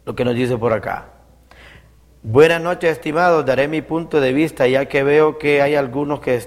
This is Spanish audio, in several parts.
lo que nos dice por acá. Buenas noches, estimados. Daré mi punto de vista, ya que veo que hay algunos que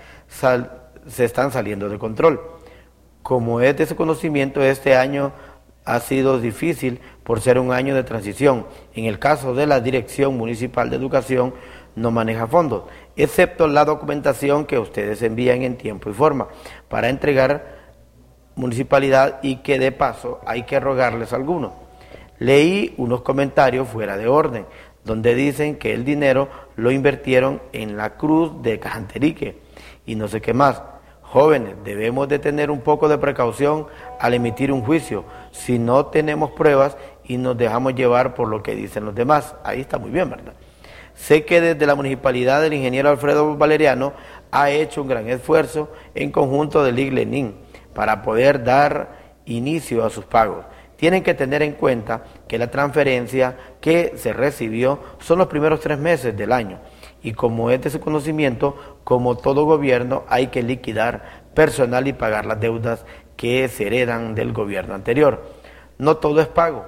se están saliendo de control. Como es de su conocimiento, este año ha sido difícil por ser un año de transición. En el caso de la Dirección Municipal de Educación, no maneja fondos, excepto la documentación que ustedes envían en tiempo y forma para entregar municipalidad, y que de paso hay que rogarles algunos. Leí unos comentarios fuera de orden, donde dicen que el dinero lo invirtieron en la cruz de Cajanterique y no sé qué más. Jóvenes, debemos de tener un poco de precaución al emitir un juicio, si no tenemos pruebas y nos dejamos llevar por lo que dicen los demás. Ahí está muy bien, ¿verdad? Sé que desde la municipalidad el ingeniero Alfredo Valeriano ha hecho un gran esfuerzo en conjunto del Lic Lenin para poder dar inicio a sus pagos. Tienen que tener en cuenta que la transferencia que se recibió son los primeros 3 meses del año, y como es de su conocimiento, como todo gobierno hay que liquidar personal y pagar las deudas que se heredan del gobierno anterior. No todo es pago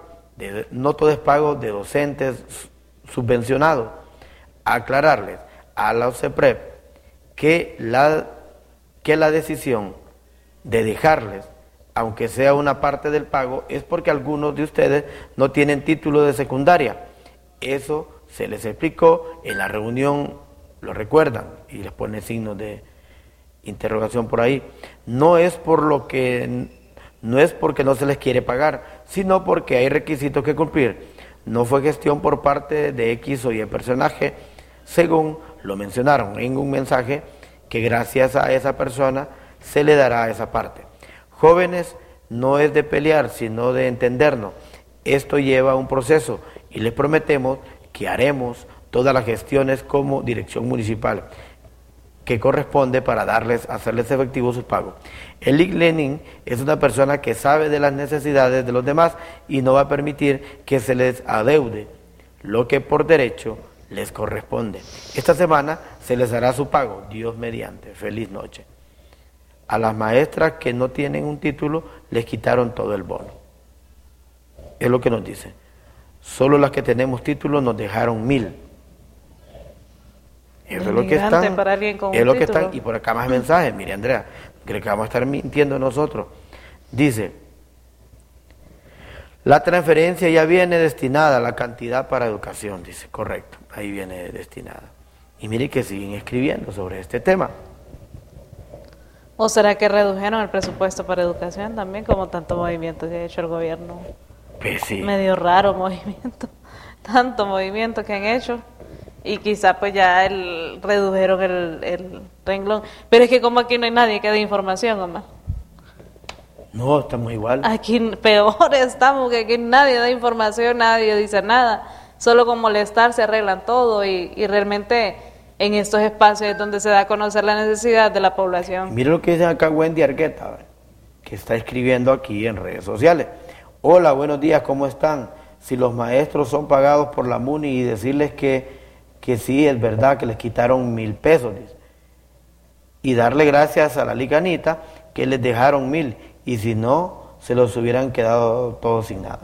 de docentes subvencionados. Aclararles a la OCEPREP que la decisión de dejarles, aunque sea una parte del pago, es porque algunos de ustedes no tienen título de secundaria. Eso se les explicó en la reunión, lo recuerdan, y les pone signos de interrogación por ahí. No es porque no se les quiere pagar, sino porque hay requisitos que cumplir. No fue gestión por parte de X o Y personaje, según lo mencionaron en un mensaje, que gracias a esa persona se le dará esa parte. Jóvenes, no es de pelear, sino de entendernos. Esto lleva un proceso y les prometemos que haremos todas las gestiones como dirección municipal que corresponde para hacerles efectivos sus pagos. El Lic Lenin es una persona que sabe de las necesidades de los demás y no va a permitir que se les adeude lo que por derecho les corresponde. Esta semana se les hará su pago, Dios mediante. Feliz noche. A las maestras que no tienen un título les quitaron todo el bono. Es lo que nos dice. Solo las que tenemos título nos dejaron 1,000. Eso es lo que están. Para alguien con es un lo que título. están. Y por acá más mensajes. Mire, Andrea, creo que vamos a estar mintiendo nosotros. Dice: la transferencia ya viene destinada, la cantidad para educación. Dice, correcto, ahí viene destinada. Y mire que siguen escribiendo sobre este tema. ¿O será que redujeron el presupuesto para educación también, como tanto movimiento que ha hecho el gobierno? Pues sí. Medio raro movimiento, tanto movimiento que han hecho, y quizá pues ya redujeron el renglón. Pero es que como aquí no hay nadie que dé información, Omar. No, estamos igual. Aquí peor estamos, que aquí nadie da información, nadie dice nada. Solo con molestar se arreglan todo, y realmente en estos espacios es donde se da a conocer la necesidad de la población. Mire lo que dice acá Wendy Argueta, que está escribiendo aquí en redes sociales. Hola, buenos días, ¿cómo están? Si los maestros son pagados por la MUNI, y decirles que sí, es verdad que les quitaron 1,000 pesos, dice. Y darle gracias a la Licanita que les dejaron 1,000, y si no, se los hubieran quedado todos sin nada.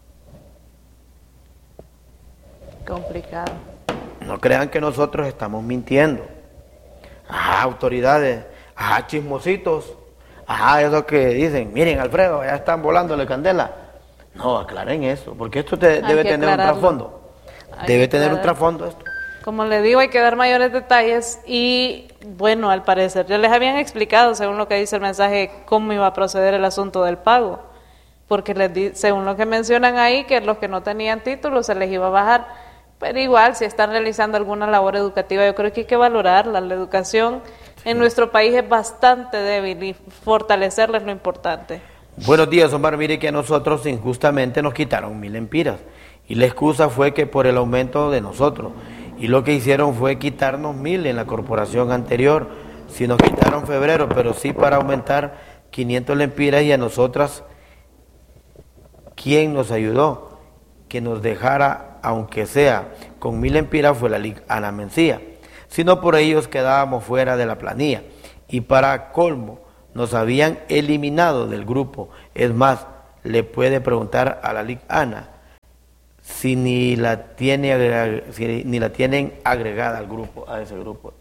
Complicado. No crean que nosotros estamos mintiendo. Ajá, autoridades, ajá, chismositos, ajá, eso que dicen, miren Alfredo, ya están volándole candela. No, aclaren eso, porque esto debe tener un trasfondo. Debe tener un trasfondo esto. Como le digo, hay que dar mayores detalles, y bueno, al parecer ya les habían explicado, según lo que dice el mensaje, cómo iba a proceder el asunto del pago, porque según lo que mencionan ahí, que los que no tenían título se les iba a bajar. Pero igual, si están realizando alguna labor educativa, yo creo que hay que valorarla. La educación en nuestro país es bastante débil, y fortalecerla es lo importante. Buenos días, Omar. Mire que a nosotros injustamente nos quitaron 1,000 empiras, y la excusa fue que por el aumento de nosotros, y lo que hicieron fue quitarnos 1,000 en la corporación anterior. Si nos quitaron febrero, pero sí para aumentar 500 lempiras, y a nosotras, ¿quién nos ayudó? Que nos dejara, aunque sea con 1,000 empiras, fue la Lic Ana Mencía. Si no, por ellos quedábamos fuera de la planilla, y para colmo nos habían eliminado del grupo. Es más, le puede preguntar a la Lic Ana si ni la tienen agregada al grupo, a ese grupo?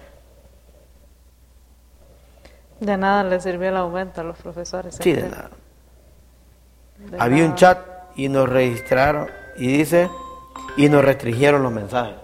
De nada le sirvió el aumento a los profesores. Sí, de nada. Había un chat y nos registraron y dice, y nos restringieron los mensajes.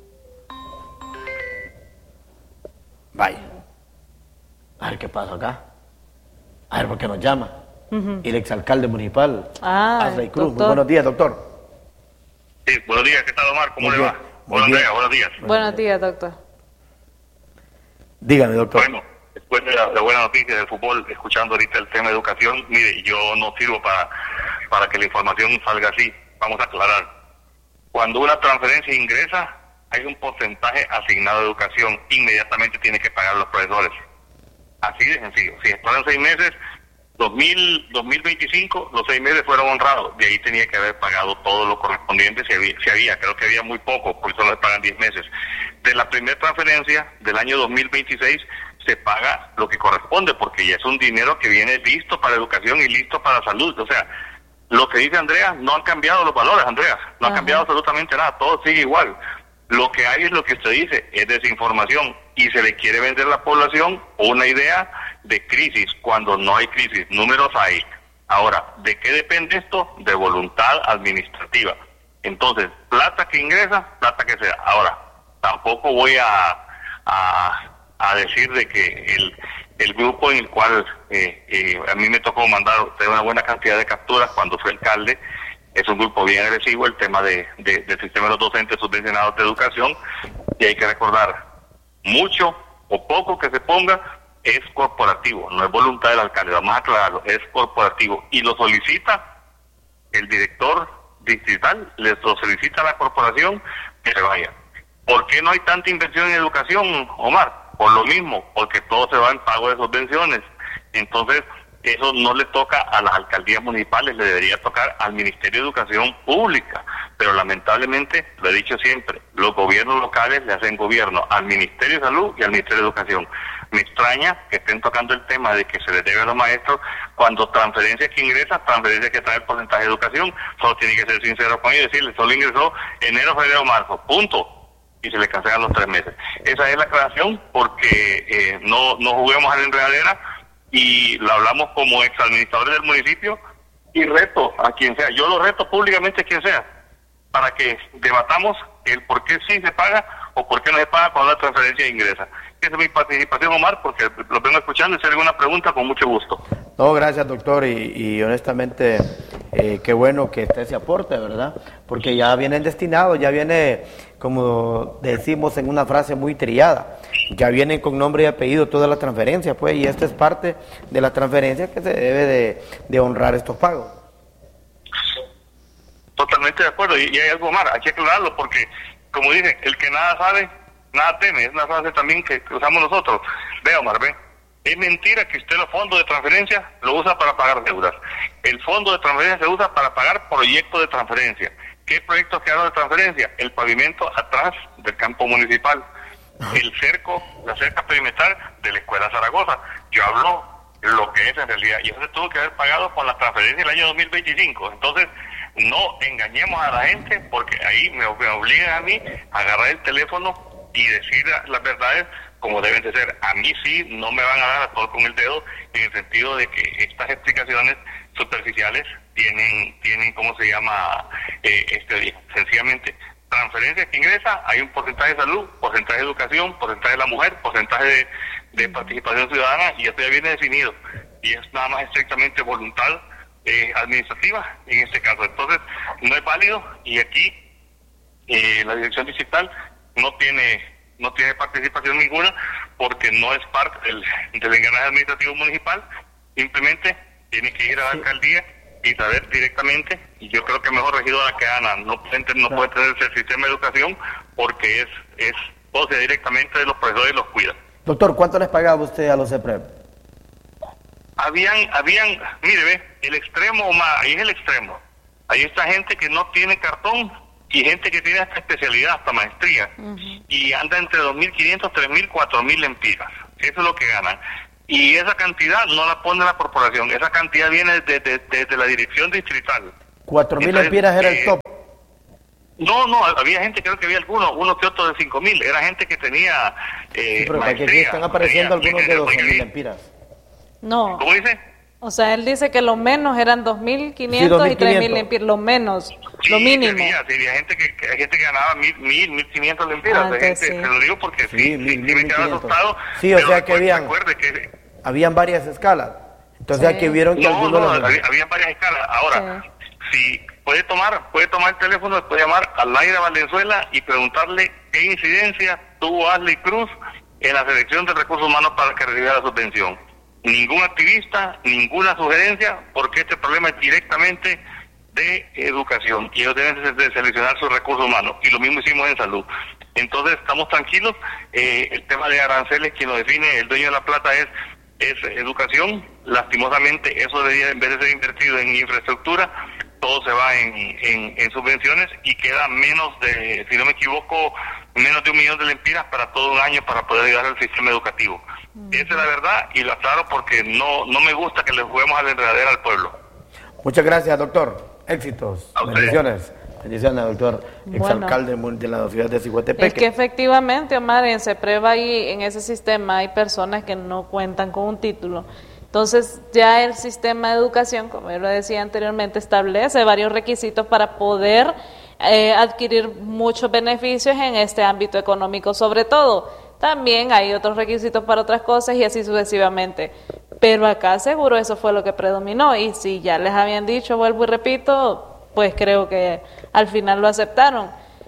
Vaya. A ver qué pasa acá. A ver por qué nos llama. Y el exalcalde municipal, Ashley Cruz. Muy buenos días, doctor. Sí, buenos días. ¿Qué tal, Omar? ¿Cómo le va? Buenos días. Buenos días, doctor. Dígame, doctor. Bueno, después de la buena noticia del fútbol, escuchando ahorita el tema de educación, mire, yo no sirvo para que la información salga así. Vamos a aclarar. Cuando una transferencia ingresa, hay un porcentaje asignado a educación. Inmediatamente tiene que pagar los profesores. Así de sencillo. Si fueron 6 meses, 2025, los 6 meses fueron honrados. De ahí tenía que haber pagado todo lo correspondiente, si había, creo que había muy poco, porque solo se pagan 10 meses. De la primera transferencia del año 2026 se paga lo que corresponde, porque ya es un dinero que viene listo para educación y listo para salud. O sea, lo que dice Andrea, no han cambiado los valores, Andrea, no ha cambiado absolutamente nada, todo sigue igual. Lo que hay es lo que usted dice, es desinformación, y se le quiere vender a la población una idea de crisis cuando no hay crisis. Números hay. Ahora, ¿de qué depende esto? De voluntad administrativa. Entonces, plata que ingresa, plata que sea. Ahora, tampoco voy a decir de que el grupo en el cual a mí me tocó mandar una buena cantidad de capturas cuando fui alcalde, es un grupo bien agresivo, el tema del sistema de los docentes subvencionados de educación, y hay que recordar, mucho o poco que se ponga es corporativo, no es voluntad del alcalde, vamos a aclararlo, es corporativo, y lo solicita el director distrital, le solicita a la corporación que se vaya. ¿Por qué no hay tanta inversión en educación, Omar? Por lo mismo, porque todo se va en pago de subvenciones. Entonces, eso no le toca a las alcaldías municipales, le debería tocar al Ministerio de Educación Pública, pero lamentablemente, lo he dicho siempre, los gobiernos locales le hacen gobierno al Ministerio de Salud y al Ministerio de Educación. Me extraña que estén tocando el tema de que se les debe a los maestros cuando transferencias que ingresan, transferencias que traen el porcentaje de educación, solo tiene que ser sincero con ellos y decirles, solo ingresó enero, febrero, marzo, punto. Y se le cancelan los 3 meses. Esa es la aclaración, porque no juguemos a la enredadera, y lo hablamos como exadministradores del municipio, y reto a quien sea, yo lo reto públicamente a quien sea, para que debatamos el por qué sí se paga o por qué no se paga cuando la transferencia ingresa. Esa es mi participación, Omar, porque lo vengo escuchando, y si hay alguna pregunta, con mucho gusto. No, gracias, doctor, y honestamente, qué bueno que esté ese aporte, ¿verdad? Porque ya vienen destinados, ya viene, como decimos en una frase muy trillada, ya vienen con nombre y apellido todas las transferencias, pues, y esta es parte de las transferencias que se debe de honrar estos pagos. Totalmente de acuerdo, y hay algo más, hay que aclararlo, porque, como dije, el que nada sabe, nada teme, es una frase también que usamos nosotros. Ve, Omar, ve, es mentira que usted los fondos de transferencia lo usa para pagar deudas. El fondo de transferencia se usa para pagar proyectos de transferencia. ¿Qué proyectos quedaron de transferencia? El pavimento atrás del campo municipal, el cerco, la cerca perimetral de la Escuela Zaragoza. Yo hablo lo que es en realidad, y eso se tuvo que haber pagado con la transferencia del año 2025. Entonces, no engañemos a la gente, porque ahí me obligan a mí a agarrar el teléfono y decir las verdades como deben de ser. A mí sí no me van a dar a todo con el dedo, en el sentido de que estas explicaciones superficiales tienen ¿cómo se llama? Sencillamente, transferencias que ingresa, hay un porcentaje de salud, porcentaje de educación, porcentaje de la mujer, porcentaje de participación ciudadana, y esto ya viene definido, y es nada más estrictamente voluntad administrativa en este caso. Entonces, no es válido, y aquí la dirección distrital no tiene participación ninguna, porque no es parte del engranaje administrativo municipal. Simplemente tiene que ir a la alcaldía y saber directamente, y yo creo que mejor regidora que Ana no puede tener el sistema de educación, porque es o sea, directamente de los profesores y los cuida. Doctor, ¿cuánto les pagaba usted a los CEPREP? Habían, mire, ve, el extremo, ahí es el extremo. Ahí está gente que no tiene cartón y gente que tiene hasta especialidad, hasta maestría, y anda entre 2.500, 3.000, 4.000 lempiras. Eso es lo que ganan. Y esa cantidad no la pone la corporación, esa cantidad viene desde la dirección distrital. 4.000 lempiras era el top. No, había gente, creo que había uno que otro de 5.000, era gente que tenía Sí, pero aquí maestría, están apareciendo tenía- algunos de tenía- 12.000 lempiras. No. ¿Cómo dice? O sea, él dice que lo menos eran 2.500 Sí, y 3.000 2.500. lempiras, lo menos, Sí, lo mínimo. había gente que ganaba 1.500 lempiras. Antes, Gente, sí. Se lo digo porque Sí, sí, 1.000, me quedaba 1.500. asustado. Sí, o pero sea que recuerde que habían varias escalas. Entonces Sí. aquí vieron que algunos... había varias escalas. Ahora, si puede tomar el teléfono, puede llamar a Laira Valenzuela y preguntarle qué incidencia tuvo Ashley Cruz en la selección de recursos humanos para que recibiera la subvención. Ningún activista, ninguna sugerencia, porque este problema es directamente de educación y ellos deben de seleccionar sus recursos humanos. Y lo mismo hicimos en salud. Entonces estamos tranquilos. El tema de aranceles, quien lo define, el dueño de la plata es educación. Lastimosamente eso debería, en vez de ser invertido en infraestructura, todo se va en subvenciones y queda menos de, si no me equivoco, menos de 1 millón de lempiras para todo un año para poder ayudar al sistema educativo. Esa es la verdad y lo aclaro porque no me gusta que le juguemos a la enredadera al pueblo. Muchas gracias, doctor. Éxitos. A usted. Bendiciones. Bendiciones, doctor. Bueno. Exalcalde de la ciudad de Ciguatepeque. Es que efectivamente, Omar, en CEPREVA y en ese sistema hay personas que no cuentan con un título. Entonces, ya el sistema de educación, como yo lo decía anteriormente, establece varios requisitos para poder adquirir muchos beneficios en este ámbito económico, sobre todo. También hay otros requisitos para otras cosas y así sucesivamente. Pero acá seguro eso fue lo que predominó y si ya les habían dicho, vuelvo y repito, pues creo que al final lo aceptaron.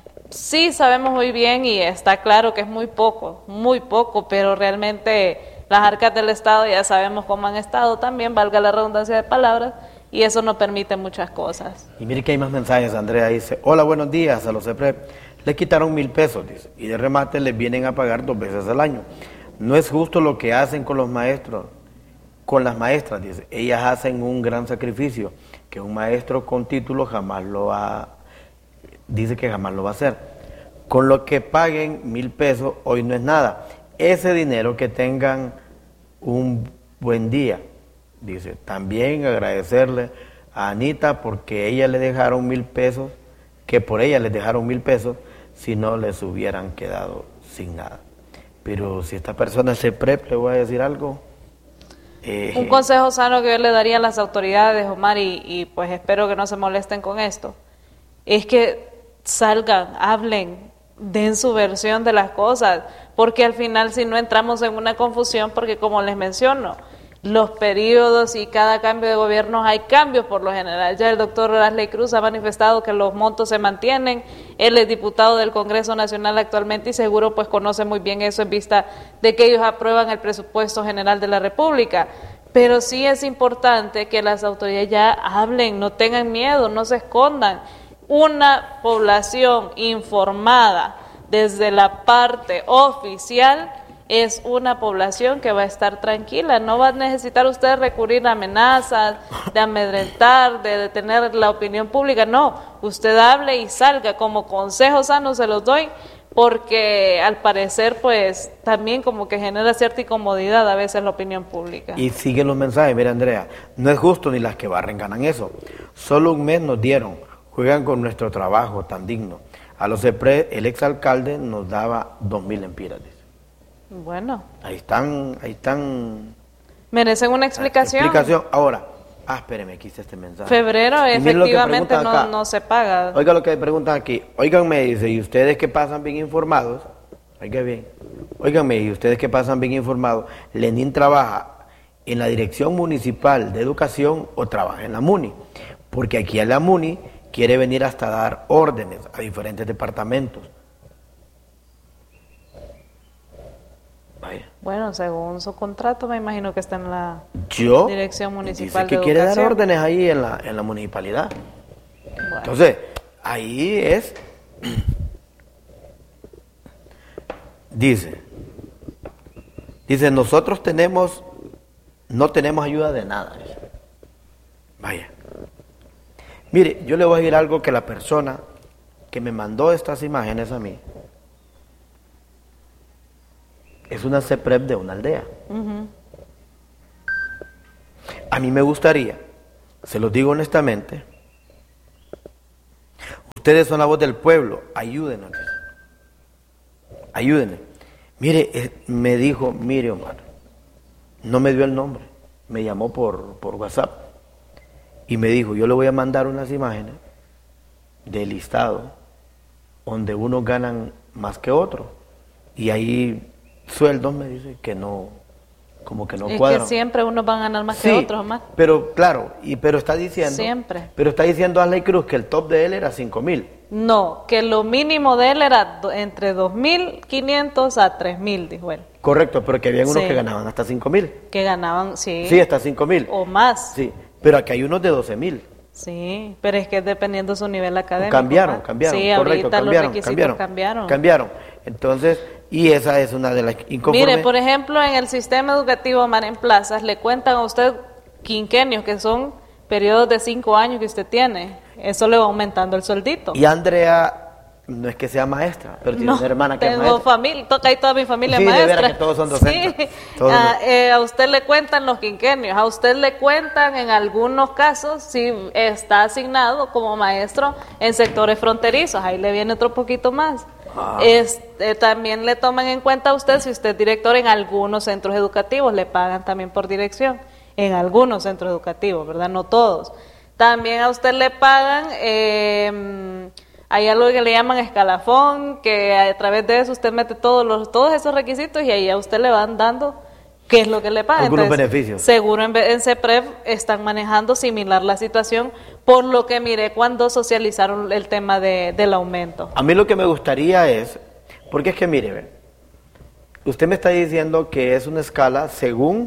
Sí sabemos muy bien y está claro que es muy poco, pero realmente las arcas del Estado ya sabemos cómo han estado también, valga la redundancia de palabras, y eso no permite muchas cosas. Y mire que hay más mensajes. Andrea dice: hola, buenos días a los CEPREP. Les quitaron 1,000 pesos, dice, y de remate les vienen a pagar 2 veces al año. No es justo lo que hacen con los maestros, con las maestras, dice. Ellas hacen un gran sacrificio que un maestro con título jamás lo va, dice que jamás lo va a hacer. Con lo que paguen 1,000 pesos hoy no es nada. Ese dinero que tengan un buen día, dice. También agradecerle a Anita porque ella le dejaron 1,000 pesos, que por ella les dejaron 1,000 pesos, si no les hubieran quedado sin nada. Pero si esta persona se prep, le voy a decir algo. Un consejo sano que yo le daría a las autoridades, Omar, y pues espero que no se molesten con esto, es que salgan, hablen, den su versión de las cosas, porque al final si no entramos en una confusión, porque como les menciono, los periodos y cada cambio de gobierno hay cambios por lo general. Ya el doctor Ashley Cruz ha manifestado que los montos se mantienen, él es diputado del Congreso Nacional actualmente y seguro pues conoce muy bien eso en vista de que ellos aprueban el presupuesto general de la República. Pero sí es importante que las autoridades ya hablen, no tengan miedo, no se escondan. Una población informada desde la parte oficial es una población que va a estar tranquila, no va a necesitar usted recurrir a amenazas, de amedrentar, de detener la opinión pública, no, usted hable y salga, como consejo sano se los doy, porque al parecer pues también como que genera cierta incomodidad a veces la opinión pública. Y siguen los mensajes. Mira, Andrea, no es justo ni las que barren ganan eso. Solo un mes nos dieron, juegan con nuestro trabajo tan digno. A los CEPREP, el exalcalde nos daba 2,000 lempiras. Bueno. Ahí están. Merecen una explicación. Ahora, espéreme, aquí está este mensaje. Febrero Y miren lo que efectivamente preguntan acá. no se paga. Oiga lo que preguntan aquí. Óiganme, dice, y ustedes que pasan bien informados, oiga bien, óiganme, y ustedes que pasan bien informados, ¿Lenín trabaja en la Dirección Municipal de Educación o trabaja en la MUNI? Porque aquí en la MUNI quiere venir hasta dar órdenes a diferentes departamentos. Vaya. Bueno, según su contrato, me imagino que está en la Dirección Municipal dice que de quiere dar Educación. órdenes ahí en la municipalidad. Bueno. Entonces, ahí es. Dice, nosotros no tenemos ayuda de nada. Vaya. Mire, yo le voy a decir algo que la persona que me mandó estas imágenes a mí es una CEPREP de una aldea. Uh-huh. A mí me gustaría, se los digo honestamente, Ustedes son la voz del pueblo, ayúdenos. Ayúdenme. Mire, me dijo, mire Omar, no me dio el nombre, me llamó por WhatsApp y me dijo, yo le voy a mandar unas imágenes del listado donde unos ganan más que otros y ahí sueldos me dice que no, como que no cuadran. Es que siempre unos van a ganar más Sí, que otros, más. pero claro, pero está diciendo, Siempre. pero está diciendo Ashley Cruz que el top de él era 5,000. No, que lo mínimo de él era entre 2.500 a 3.000, dijo él. Correcto, pero que había unos Sí. que ganaban hasta 5,000. Que ganaban, sí. Sí, hasta 5,000. O más. Sí, pero aquí hay unos de 12,000. Sí, pero es que es dependiendo de su nivel académico. Cambiaron, ¿no? cambiaron, Sí, correcto, ahorita cambiaron, los requisitos cambiaron. cambiaron. Entonces, y esa es una de las inconformes. Mire, por ejemplo, en el sistema educativo Mar en Plazas le cuentan a usted quinquenios, que son periodos de 5 años que usted tiene. Eso le va aumentando el sueldito. Y Andrea no es que sea maestra, pero tiene una hermana que es tengo maestra. familia, toca ahí toda mi familia Sí, de maestra. veras que todos son docentes. Sí. Todos A usted le cuentan los quinquenios, a usted le cuentan en algunos casos si está asignado como maestro en sectores fronterizos, ahí le viene otro poquito más. También le toman en cuenta a usted si usted es director en algunos centros educativos, le pagan también por dirección en algunos centros educativos, ¿verdad? No todos. También a usted le pagan, hay algo que le llaman escalafón, que a través de eso usted mete todos esos requisitos y ahí a usted le van dando qué es lo que le pagan. Algunos Entonces, beneficios. Seguro en CEPREV están manejando similar la situación, por lo que miré cuando socializaron el tema del aumento. A mí lo que me gustaría es, porque es que mire, ve, usted me está diciendo que es una escala según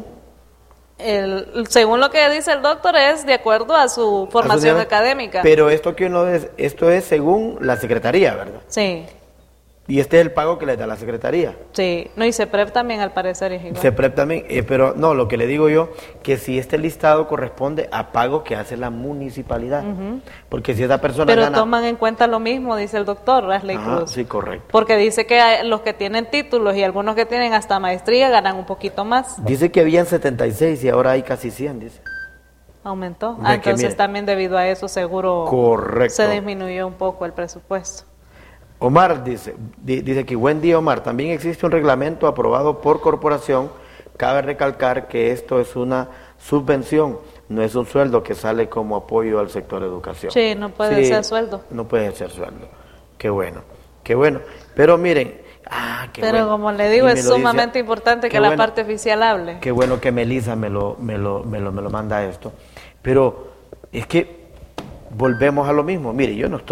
Según lo que dice el doctor, es de acuerdo a su formación nivel, académica. Pero esto que uno es, esto es según la secretaría, ¿verdad? Sí, Y este es el pago que le da la secretaría. sí. No, y CEPREV también al parecer es igual. CEPREP también, pero no, lo que le digo yo, que si este listado corresponde a pago que hace la municipalidad. Porque si esa persona Pero gana... toman en cuenta lo mismo, dice el doctor Ashley Ajá, Cruz. sí, correcto. Porque dice que los que tienen títulos y algunos que tienen hasta maestría ganan un poquito más. Dice que habían 76 y ahora hay casi 100, dice. Aumentó. Ve que Entonces mire. también debido a eso seguro Correcto. se disminuyó un poco el presupuesto. Omar dice que buen día Omar, también existe un reglamento aprobado por corporación, cabe recalcar que esto es una subvención, no es un sueldo que sale como apoyo al sector educación. Sí, no puede ser sueldo. No puede ser sueldo, qué bueno, pero miren, qué Pero bueno. como le digo, Y me es lo dice- sumamente importante qué que la bueno. parte oficial hable. Qué bueno que Melissa me lo manda esto. Pero es que volvemos a lo mismo. Mire,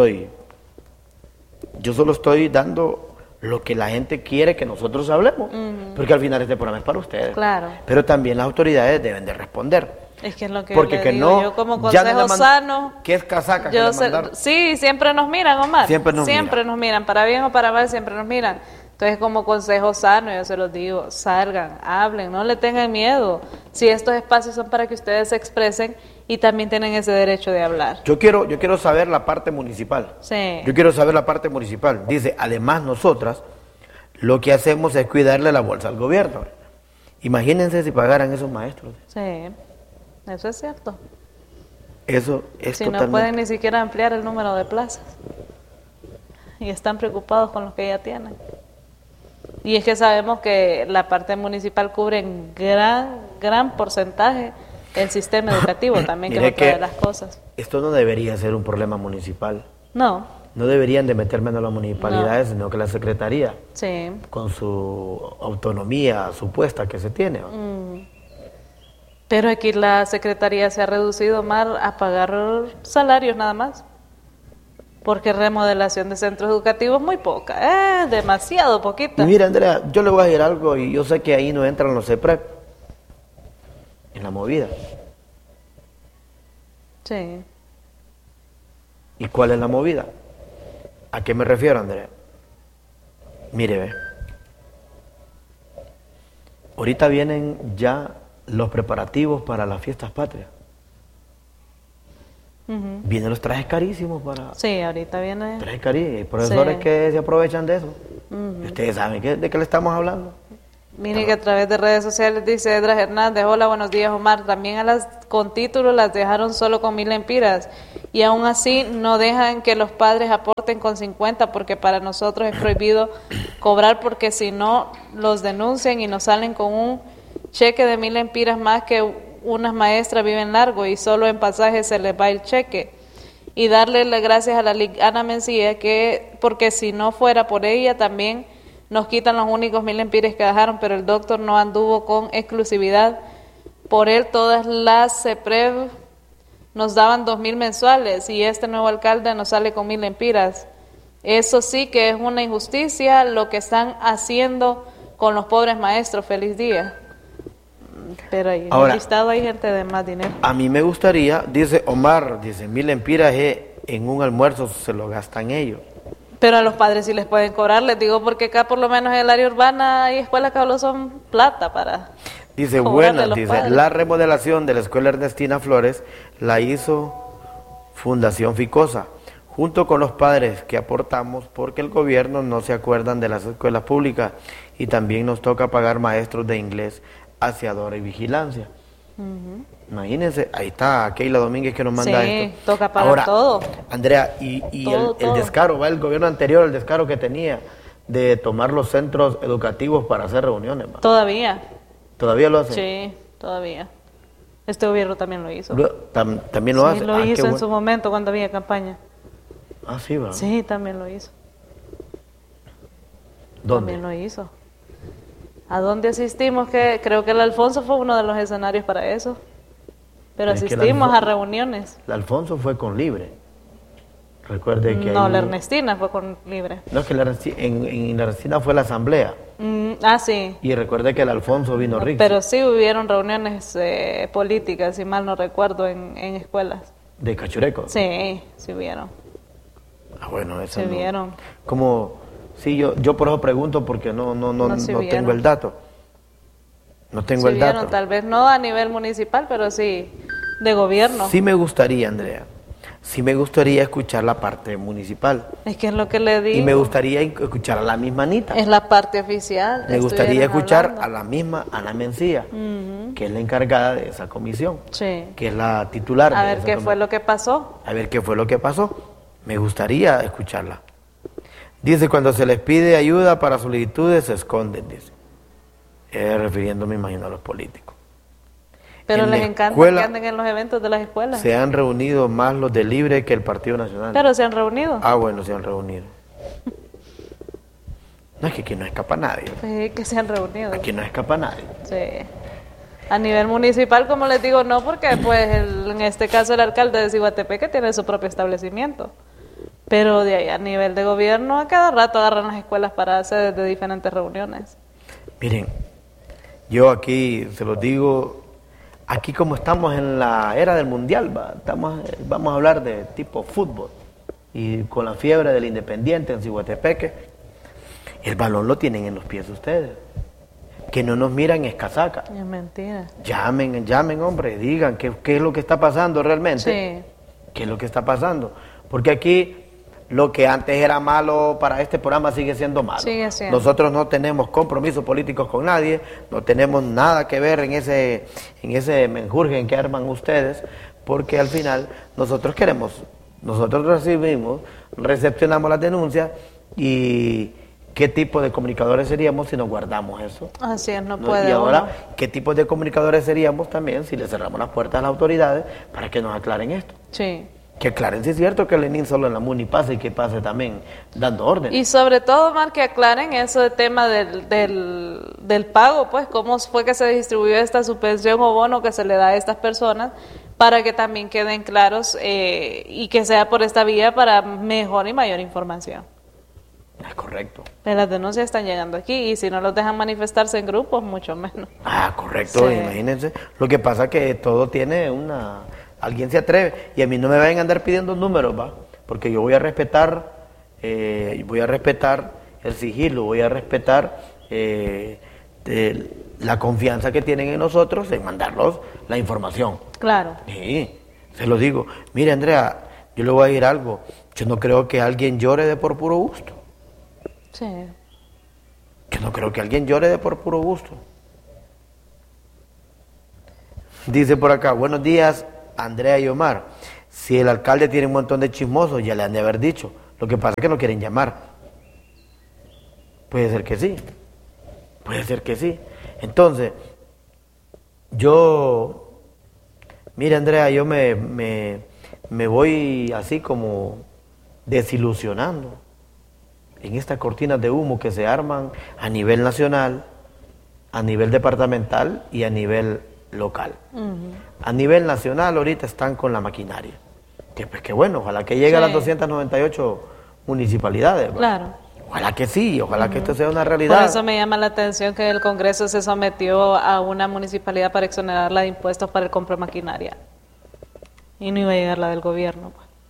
yo solo estoy dando lo que la gente quiere que nosotros hablemos. Porque al final este programa es para ustedes. Claro. Pero también las autoridades deben de responder. Es que es lo que Porque yo que le digo, no, yo como ya no consejo le sano. ¿Qué es casaca que Yo le sé- mandaron? sí, siempre nos miran, Omar. Siempre nos miran, para bien o para mal, siempre nos miran. Entonces, como consejo sano, yo se los digo, salgan, hablen, no le tengan miedo. Si estos espacios son para que ustedes se expresen y también tienen ese derecho de hablar. Yo quiero saber la parte municipal. Sí. Yo quiero saber la parte municipal. Dice, además nosotras lo que hacemos es cuidarle la bolsa al gobierno. Imagínense si pagaran esos maestros. Sí, eso es cierto. Eso es Si totalmente... no pueden ni siquiera ampliar el número de plazas. Y están preocupados con los que ya tienen. Y es que sabemos que la parte municipal cubre en gran porcentaje el sistema educativo también, que Mire es otra de que las cosas. esto no debería ser un problema municipal. No, No deberían de meter menos las municipalidades, sino que la secretaría, sí. con su autonomía supuesta que se tiene. Pero aquí la Secretaría se ha reducido más a pagar salarios nada más. Porque remodelación de centros educativos muy poca, demasiado poquita. Y mira, Andrea, yo le voy a decir algo y yo sé que ahí no entran los CEPREP en la movida. Sí. ¿Y cuál es la movida? ¿A qué me refiero, Andrea? Mire, ve. Ahorita vienen ya los preparativos para las fiestas patrias. Vienen los trajes carísimos para... Sí, ahorita viene. Trajes carísimos. Hay profesores Sí. que se aprovechan de eso. Y ustedes saben de qué le estamos hablando. Mire que a través de redes sociales dice Edras Hernández, hola, buenos días Omar, también a las con título las dejaron solo con 1000 lempiras y aún así no dejan que los padres aporten con 50 porque para nosotros es prohibido cobrar porque si no los denuncian y nos salen con un cheque de 1000 lempiras más que unas maestras viven largo y solo en pasajes se les va el cheque. Y darle las gracias a la Ana Mencía que porque si no fuera por ella también nos quitan los únicos 1000 lempiras que dejaron, pero el doctor no anduvo con exclusividad. Por él todas las CEPREV nos daban 2000 mensuales y este nuevo alcalde nos sale con 1000 lempiras. Eso sí que es una injusticia lo que están haciendo con los pobres maestros. Feliz día. Pero ahí en el listado hay gente de más dinero. A mí me gustaría, dice Omar, dice 1000 lempiras en un almuerzo se lo gastan ellos. Pero a los padres sí les pueden cobrar, les digo, porque acá por lo menos en el área urbana hay escuelas que solo son plata para... Dice, buenas, dice, la remodelación de la escuela Ernestina Flores la hizo Fundación Ficosa, junto con los padres que aportamos, porque el gobierno no se acuerdan de las escuelas públicas y también nos toca pagar maestros de inglés, aseadora y vigilancia. Imagínense, ahí está Keila Domínguez que nos manda esto. Toca pagar todo. Andrea, y todo, el descaro, va el gobierno anterior, el descaro que tenía de tomar los centros educativos para hacer reuniones. ¿Va? ¿Todavía lo hace? Sí, todavía. Este gobierno también lo hizo. ¿También lo hace? Sí, lo hizo en su momento cuando había campaña. Ah, sí, va. Sí, también lo hizo. ¿Dónde? También lo hizo. ¿A dónde asistimos? Que creo que el Alfonso fue uno de los escenarios para eso. Pero asistimos a reuniones. El Alfonso fue con Libre. Recuerde que... No, la Ernestina fue con Libre. No, es que en la Ernestina fue la asamblea. Sí. Y recuerde que el Alfonso vino rico. Pero sí hubieron reuniones políticas, si mal no recuerdo, en escuelas. ¿De Cachureco? Sí, sí hubieron. Ah, bueno, eso sí vieron. Como... Sí, yo por eso pregunto porque no tengo el dato. No tengo el dato. Tal vez no a nivel municipal, pero sí de gobierno. Sí me gustaría, Andrea. Sí me gustaría escuchar la parte municipal. Es que es lo que le digo. Y me gustaría escuchar a la misma Anita. Es la parte oficial. Me gustaría escuchar a la misma Ana Mencía, que es la encargada de esa comisión. Sí. Que es la titular. A ver qué fue lo que pasó. A ver qué fue lo que pasó. Me gustaría escucharla. Dice, cuando se les pide ayuda para solicitudes, se esconden, dice. Refiriéndome, imagino, a los políticos. Pero les encanta que anden en los eventos de las escuelas. Se han reunido más los de Libre que el Partido Nacional. Pero se han reunido. Ah, bueno, se han reunido. No, es que aquí no escapa nadie. Sí, que se han reunido. Aquí no escapa nadie. Sí. A nivel municipal, como les digo, no, porque pues en este caso el alcalde de Ciguatepeque tiene su propio establecimiento. Pero de ahí a nivel de gobierno, a cada rato agarran las escuelas para hacer de diferentes reuniones. Miren, yo aquí se los digo, aquí como estamos en la era del mundial, vamos a hablar de tipo fútbol, y con la fiebre del Independiente en Ciguatepeque, el balón lo tienen en los pies de ustedes. Que no nos miran es casaca. Es mentira. Llamen, hombre, digan qué es lo que está pasando realmente. Sí. ¿Qué es lo que está pasando? Porque aquí lo que antes era malo para este programa sigue siendo malo. Sigue siendo. Nosotros no tenemos compromisos políticos con nadie, no tenemos nada que ver en ese menjurje que arman ustedes, porque al final nosotros recibimos, recepcionamos las denuncias y ¿qué tipo de comunicadores seríamos si nos guardamos eso? Así es, no puede. Y ahora, ¿qué tipo de comunicadores seríamos también si le cerramos las puertas a las autoridades para que nos aclaren esto? Sí. Que aclaren si es cierto que Lenin solo en la MUNI pase y que pase también dando órdenes. Y sobre todo, Omar, que aclaren eso de tema del pago, pues, cómo fue que se distribuyó esta subvención o bono que se le da a estas personas, para que también queden claros y que sea por esta vía para mejor y mayor información. Es correcto. Pero las denuncias están llegando aquí y si no los dejan manifestarse en grupos, mucho menos. Ah, correcto, sí. Imagínense. Lo que pasa es que todo tiene alguien se atreve y a mí no me vayan a andar pidiendo números, ¿va? Porque yo voy a respetar el sigilo, voy a respetar la confianza que tienen en nosotros en mandarlos la información. Claro. Sí, se lo digo. Mire, Andrea, yo le voy a decir algo. Yo no creo que alguien llore de por puro gusto. Sí. Que no creo que alguien llore de por puro gusto. Dice por acá, buenos días, Andrea y Omar. Si el alcalde tiene un montón de chismosos, ya le han de haber dicho. Lo que pasa es que no quieren llamar. Puede ser que sí. Puede ser que sí. Entonces, mire Andrea, yo me voy así como desilusionando en estas cortinas de humo que se arman a nivel nacional, a nivel departamental y a nivel local. A nivel nacional ahorita están con la maquinaria. Que pues que bueno, ojalá que llegue a las 298 municipalidades. ¿Verdad? Claro. Ojalá que sí, ojalá que esto sea una realidad. Por eso me llama la atención que el Congreso se sometió a una municipalidad para exonerarla de impuestos para el compra de maquinaria. Y no iba a llegar la del gobierno.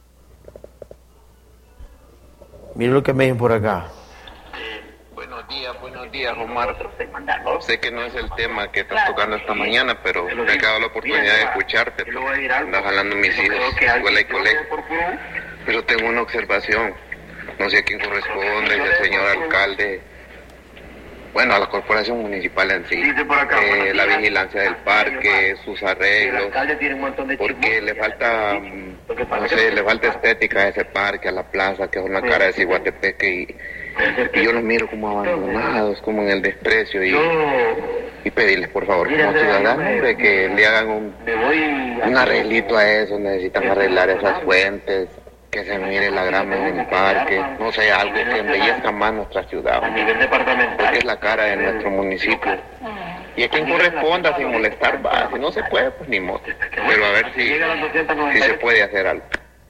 Mire lo que me dicen por acá. Buenos días, Omar. Sé que no es el tema que estás tocando esta mañana, pero me ha dado la oportunidad de escucharte. Andas hablando de mis hijos, escuela y colegio. Pero tengo una observación. No sé a quién corresponde, si el señor alcalde, bueno, a la corporación municipal en sí, la vigilancia del parque, sus arreglos, porque le falta, no sé, le falta estética a ese parque, a la plaza, que es una cara de Ciguatepeque, y yo los miro como abandonados, como en el desprecio, y pedirles por favor como ciudadanos de que le hagan un arreglito a eso. Necesitan arreglar esas fuentes, que se mire la grama en el parque, no sé, algo que embellezca más nuestra ciudad, porque es la cara de nuestro municipio. Y a quien corresponda, sin molestar, va. Si no se puede, pues ni modo. Pero a ver si se puede hacer algo.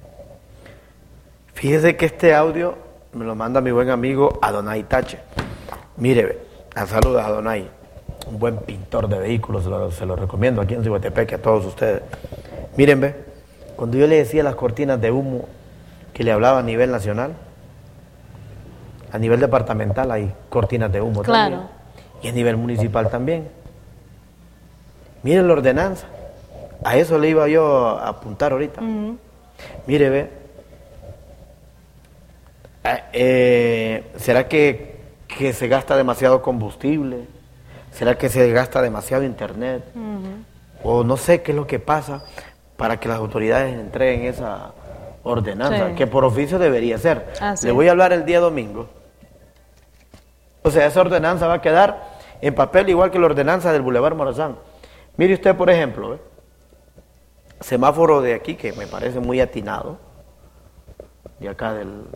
Fíjese que este audio me lo manda mi buen amigo Adonai Tache. Mire, saludos a Adonai, un buen pintor de vehículos, se lo recomiendo aquí en Ciguatepeque a todos ustedes. Miren, ve, cuando yo le decía las cortinas de humo que le hablaba a nivel nacional, a nivel departamental hay cortinas de humo también, y a nivel municipal también. Miren la ordenanza, a eso le iba yo a apuntar ahorita. Mire, ve, ¿será que se gasta demasiado combustible? ¿Será que se gasta demasiado internet? O no sé qué es lo que pasa para que las autoridades entreguen esa ordenanza, que por oficio debería ser. Le voy a hablar el día domingo. O sea, esa ordenanza va a quedar en papel igual que la ordenanza del Boulevard Morazán. Mire usted, por ejemplo, semáforo de aquí, que me parece muy atinado, de acá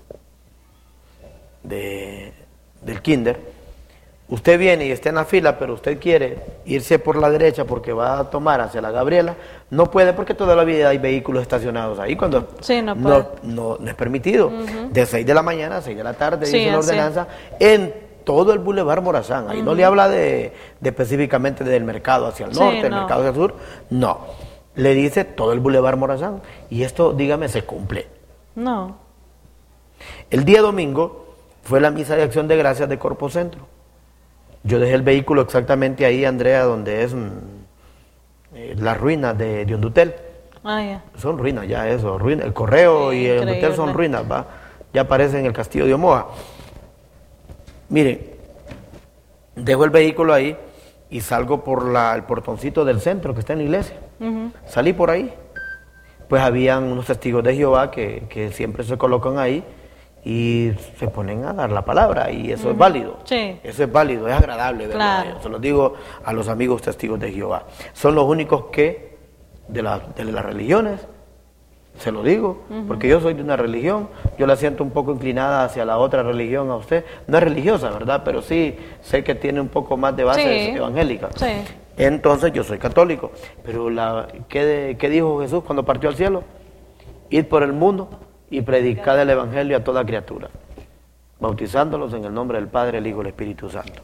del kinder. Usted viene y está en la fila, pero usted quiere irse por la derecha porque va a tomar hacia la Gabriela, no puede porque toda la vida hay vehículos estacionados ahí cuando no es permitido. De 6 de la mañana a 6 de la tarde, dice la ordenanza, en todo el Boulevard Morazán. Ahí no le habla de específicamente del mercado hacia el norte, el mercado hacia el sur, no. Le dice todo el Boulevard Morazán. Y esto, dígame, se cumple. No. El día domingo fue la misa de acción de gracias de Corpo Centro. Yo dejé el vehículo exactamente ahí, Andrea, donde es las ruinas de Hondutel. Son ruinas ya eso, ruinas. El Correo y el Hondutel son ruinas, ¿va? Ya aparece en el Castillo de Omoa. Miren, dejo el vehículo ahí y salgo por el portoncito del centro que está en la iglesia. Salí por ahí. Pues habían unos testigos de Jehová que siempre se colocan ahí y se ponen a dar la palabra, y eso es válido. Eso es válido, es agradable, ¿verdad? Se lo digo a los amigos testigos de Jehová. Son los únicos que, de las religiones, se lo digo, porque yo soy de una religión, yo la siento un poco inclinada hacia la otra religión a usted. No es religiosa, ¿verdad? Pero sí sé que tiene un poco más de bases evangélicas. Entonces yo soy católico. Pero ¿qué dijo Jesús cuando partió al cielo? Id por el mundo y predicad el evangelio a toda criatura, bautizándolos en el nombre del Padre, el Hijo y el Espíritu Santo.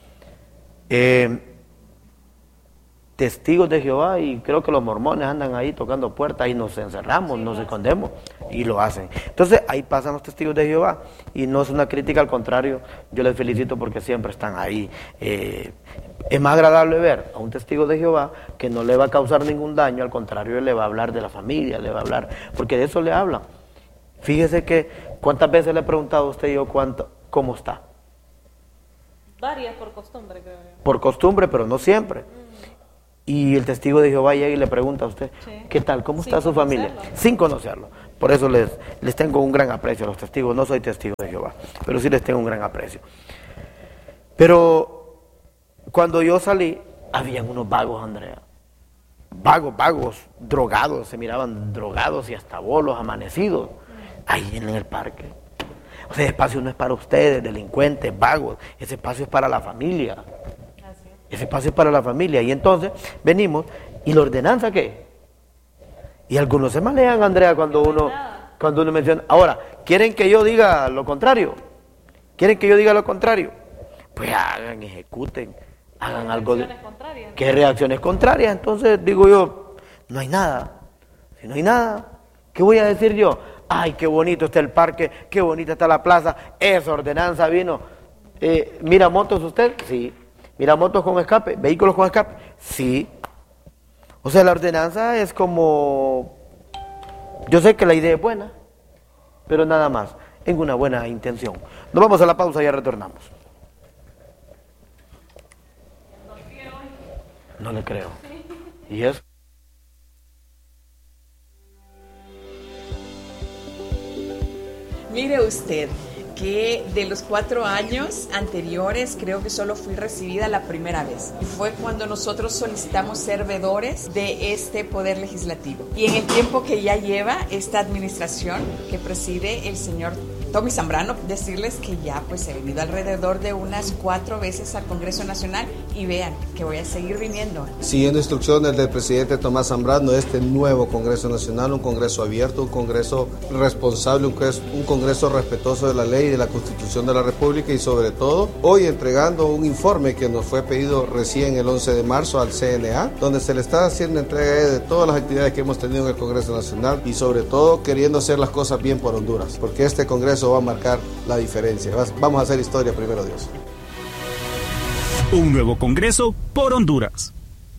Testigos de Jehová, y creo que los mormones andan ahí tocando puertas y nos encerramos, nos escondemos, y lo hacen. Entonces ahí pasan los testigos de Jehová, y no es una crítica, al contrario, yo les felicito porque siempre están ahí. Es más agradable ver a un testigo de Jehová que no le va a causar ningún daño, al contrario, le va a hablar de la familia, le va a hablar, porque de eso le hablan. Fíjese que cuántas veces le he preguntado a usted y yo cómo está. Varias por costumbre, creo yo. Por costumbre, pero no siempre. Y el testigo de Jehová llega y le pregunta a usted, ¿qué tal? ¿Cómo está su familia? Sin conocerlo. Por eso les tengo un gran aprecio a los testigos. No soy testigo de Jehová, pero sí les tengo un gran aprecio. Pero cuando yo salí, habían unos vagos, Andrea. Vagos, drogados, se miraban drogados y hasta bolos, amanecidos, ahí en el parque. O sea, ese espacio no es para ustedes, delincuentes, vagos, ese espacio es para la familia. Ese espacio es para la familia. Y entonces venimos, ¿y la ordenanza qué? Y algunos se malean, Andrea, cuando uno menciona. Ahora, ¿quieren que yo diga lo contrario? ¿Quieren que yo diga lo contrario? Pues hagan, ejecuten, hagan algo de... ¿Qué reacciones contrarias? Entonces digo yo, no hay nada. Si no hay nada, ¿qué voy a decir yo? Ay, qué bonito está el parque, qué bonita está la plaza, esa ordenanza vino. ¿Mira motos usted? Sí. ¿Mira motos con escape? ¿Vehículos con escape? Sí. O sea, la ordenanza es como... Yo sé que la idea es buena, pero nada más, en una buena intención. Nos vamos a la pausa y ya retornamos. No le creo. ¿Y eso? Mire usted que de los 4 años anteriores creo que solo fui recibida la primera vez. Y fue cuando nosotros solicitamos ser veedores de este Poder Legislativo. Y en el tiempo que ya lleva esta administración que preside el señor Tommy Zambrano, decirles que ya pues he venido alrededor de unas 4 veces al Congreso Nacional y vean que voy a seguir viniendo. Siguiendo instrucciones del presidente Tomás Zambrano, este nuevo Congreso Nacional, un Congreso abierto, un Congreso responsable, un Congreso respetuoso de la ley y de la Constitución de la República y sobre todo hoy entregando un informe que nos fue pedido recién el 11 de marzo al CNA, donde se le está haciendo entrega de todas las actividades que hemos tenido en el Congreso Nacional y sobre todo queriendo hacer las cosas bien por Honduras, porque este Congreso va a marcar la diferencia. Vamos a hacer historia, primero Dios. Un nuevo Congreso por Honduras.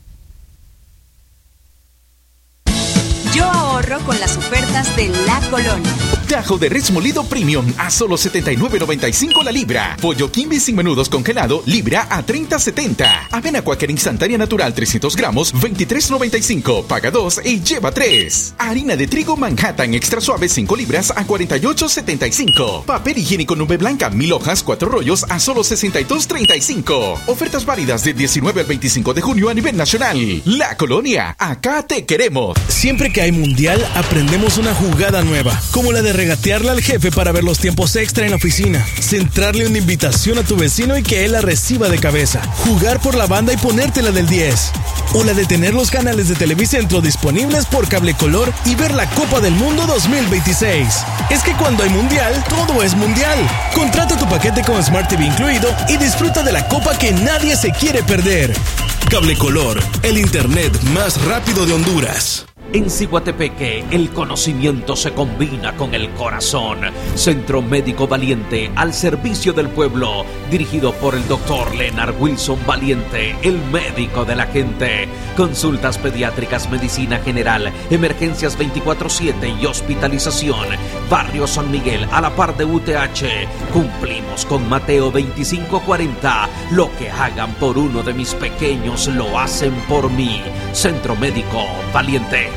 Yo ahorro con las ofertas de La Colonia. Tajo de res molido premium a solo $79.95 la libra. Pollo Kimby sin menudos congelado, libra a $30.70. Avena Quaker instantánea natural 300 gramos, $23.95. Paga 2 y lleva 3. Harina de trigo Manhattan extra suave 5 libras a $48.75. Papel higiénico nube blanca 1000 hojas 4 rollos a solo $62.35. Ofertas válidas del 19 al 25 de junio a nivel nacional. La Colonia, acá te queremos. Siempre que hay mundial, aprendemos una jugada nueva, como la de regatearle al jefe para ver los tiempos extra en la oficina, centrarle una invitación a tu vecino y que él la reciba de cabeza, jugar por la banda y ponértela del 10, o la de tener los canales de Televicentro disponibles por cable color y ver la Copa del Mundo 2026. Es que cuando hay mundial, todo es mundial. Contrata tu paquete con Smart TV incluido y disfruta de la copa que nadie se quiere perder. Cable Color, el internet más rápido de Honduras. En Ciguatepeque, el conocimiento se combina con el corazón. Centro Médico Valiente, al servicio del pueblo, dirigido por el doctor Leonard Wilson Valiente, el médico de la gente. Consultas pediátricas, medicina general, emergencias 24/7 y hospitalización. Barrio San Miguel, a la par de UTH. Cumplimos con Mateo 25:40. Lo que hagan por uno de mis pequeños, lo hacen por mí. Centro Médico Valiente.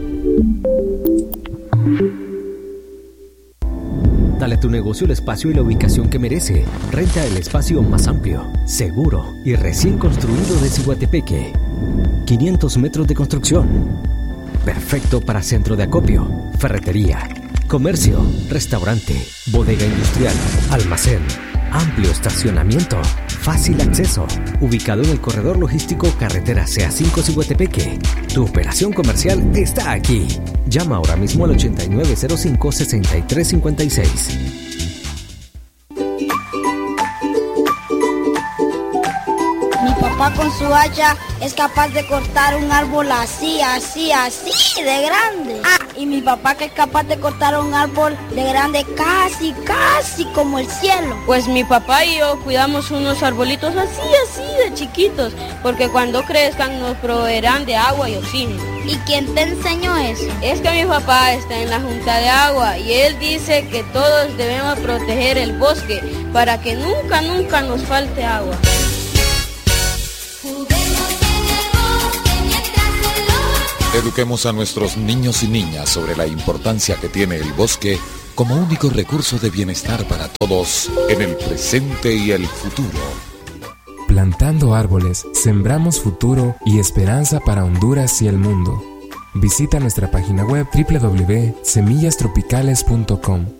Dale a tu negocio el espacio y la ubicación que merece. Renta el espacio más amplio, seguro y recién construido de Ciguatepeque. 500 metros de construcción. Perfecto para centro de acopio, ferretería, comercio, restaurante, bodega industrial, almacén. Amplio estacionamiento, fácil acceso, ubicado en el corredor logístico carretera CA5 Ciguatepeque. Tu operación comercial está aquí. Llama ahora mismo al 8905-6356. Mi papá papá con su hacha es capaz de cortar un árbol así, así, así, de grande. Ah, y mi papá que es capaz de cortar un árbol de grande casi, casi como el cielo. Pues mi papá y yo cuidamos unos arbolitos así, así de chiquitos, porque cuando crezcan nos proveerán de agua y oxígeno. ¿Y quién te enseñó eso? Es que mi papá está en la Junta de Agua y él dice que todos debemos proteger el bosque para que nunca, nunca nos falte agua. Eduquemos a nuestros niños y niñas sobre la importancia que tiene el bosque como único recurso de bienestar para todos en el presente y el futuro. Plantando árboles, sembramos futuro y esperanza para Honduras y el mundo. Visita nuestra página web www.semillastropicales.com.